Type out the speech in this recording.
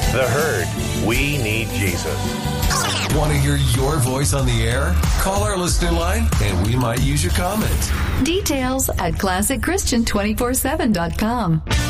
The Herd. We need Jesus. Want to hear your voice on the air? Call our listener line and we might use your comment. Details at ClassicChristian247.com.